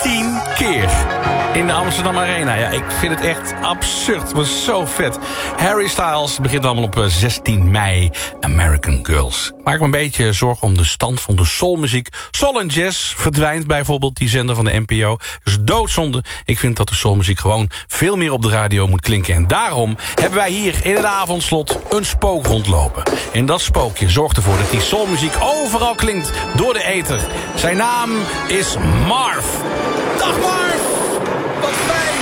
10 keer in de Amsterdam Arena. Ja, ik vind het echt absurd. Het was zo vet. Harry Styles begint allemaal op 16 mei. American Girls. Ik maak me een beetje zorgen om de stand van de soulmuziek. Soul en jazz verdwijnt bijvoorbeeld, die zender van de NPO. Dus doodzonde. Ik vind dat de soulmuziek gewoon veel meer op de radio moet klinken. En daarom hebben wij hier in het avondslot een spook rondlopen. En dat spookje zorgt ervoor dat die soulmuziek overal klinkt door de ether. Zijn naam is Marv. Dag Marv! Wat fijn!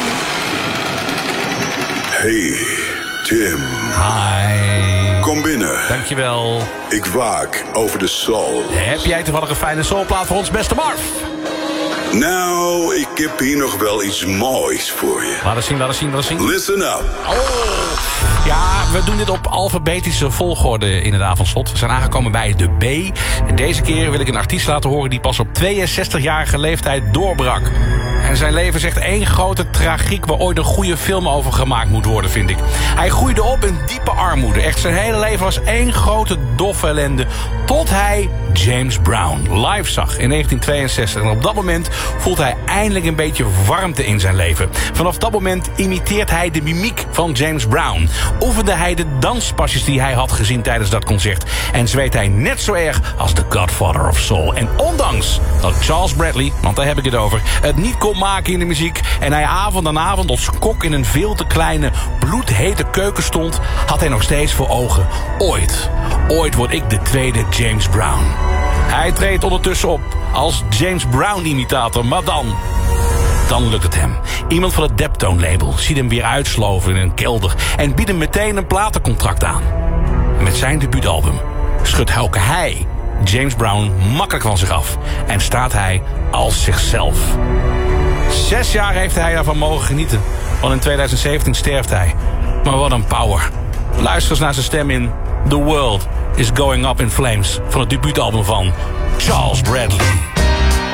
Hey, Tim. Hi. Kom binnen. Dankjewel. Ik waak over de soul. Heb jij toevallig een fijne soulplaat voor ons beste Marv? Nou, ik heb hier nog wel iets moois voor je. Laat eens zien. Listen up. Oh. Ja, we doen dit op alfabetische volgorde in het avondslot. We zijn aangekomen bij de B. En deze keer wil ik een artiest laten horen die pas op 62-jarige leeftijd doorbrak. En zijn leven is echt één grote tragiek waar ooit een goede film over gemaakt moet worden, vind ik. Hij groeide op in diepe armoede. Echt zijn hele leven was één grote doffe ellende. Tot hij James Brown live zag in 1962. En op dat moment voelt hij eindelijk een beetje warmte in zijn leven. Vanaf dat moment imiteert hij de mimiek van James Brown. Oefende hij de danspasjes die hij had gezien tijdens dat concert. En zweet hij net zo erg als de Godfather of Soul. En ondanks dat Charles Bradley, want daar heb ik het over, het niet kon maken in de muziek en hij avond aan avond als kok in een veel te kleine, bloedhete keuken stond, had hij nog steeds voor ogen: ooit word ik de tweede James Brown. Hij treedt ondertussen op als James Brown-imitator, maar dan lukt het hem. Iemand van het Deptone-label ziet hem weer uitsloven in een kelder en biedt hem meteen een platencontract aan. En met zijn debuutalbum schudt ook hij James Brown makkelijk van zich af en staat hij als zichzelf. 6 jaar heeft hij daarvan mogen genieten, want in 2017 sterft hij. Maar wat een power. Luister eens naar zijn stem in The World is Going Up in Flames van het debuutalbum van Charles Bradley.